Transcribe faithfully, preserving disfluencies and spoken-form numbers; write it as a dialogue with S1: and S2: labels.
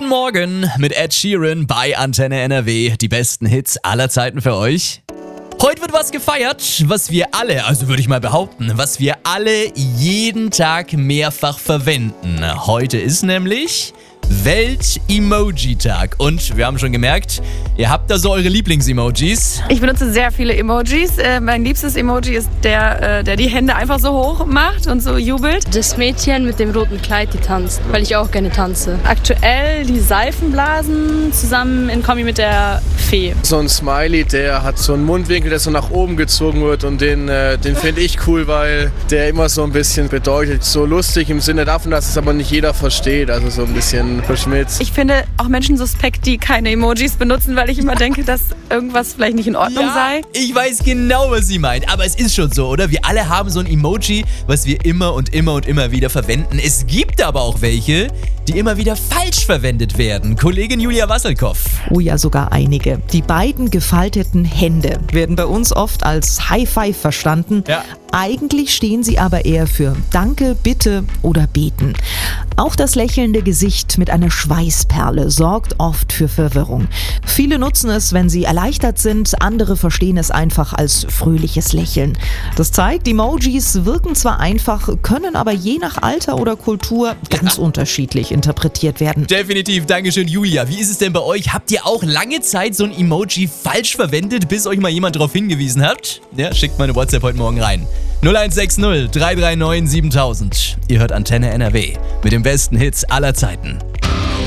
S1: Guten Morgen mit Ed Sheeran bei Antenne N R W. Die besten Hits aller Zeiten für euch. Heute wird was gefeiert, was wir alle, also würde ich mal behaupten, was wir alle jeden Tag mehrfach verwenden. Heute ist nämlich Welt-Emoji-Tag. Und wir haben schon gemerkt, ihr habt da so eure Lieblings-Emojis.
S2: Ich benutze sehr viele Emojis. Äh, mein liebstes Emoji ist der, äh, der die Hände einfach so hoch macht und so jubelt.
S3: Das Mädchen mit dem roten Kleid, die tanzt, weil ich auch gerne tanze.
S4: Aktuell die Seifenblasen zusammen in Kombi mit der Fee.
S5: So ein Smiley, der hat so einen Mundwinkel, der so nach oben gezogen wird und den, äh, den finde ich cool, weil der immer so ein bisschen bedeutet. So lustig im Sinne davon, dass es aber nicht jeder versteht. Also so ein bisschen verschmitzt.
S2: Ich finde auch Menschen suspekt, die keine Emojis benutzen, weil ich immer denke, dass irgendwas vielleicht nicht in Ordnung
S1: Ja,
S2: sei.
S1: ich weiß genau, was sie meint, aber es ist schon so, oder? Wir alle haben so ein Emoji, was wir immer und immer und immer wieder verwenden. Es gibt aber auch welche, die immer wieder falsch verwendet werden. Kollegin Julia Wasselkoff.
S6: Oh ja, sogar einige. Die beiden gefalteten Hände werden bei uns oft als High Five verstanden.
S1: Ja.
S6: Eigentlich stehen sie aber eher für Danke, Bitte oder Beten. Auch das lächelnde Gesicht mit einer Schweißperle sorgt oft für Verwirrung. Viele nutzen es, wenn sie erleichtert sind, andere verstehen es einfach als fröhliches Lächeln. Das zeigt, Emojis wirken zwar einfach, können aber je nach Alter oder Kultur ganz unterschiedlich interpretiert werden.
S1: Definitiv, Dankeschön Julia. Wie ist es denn bei euch? Habt ihr auch lange Zeit so ein Emoji falsch verwendet, bis euch mal jemand darauf hingewiesen hat? Ja, schickt mal eine WhatsApp heute Morgen rein. null eins sechs null drei drei neun siebentausend. Ihr hört Antenne N R W mit den besten Hits aller Zeiten.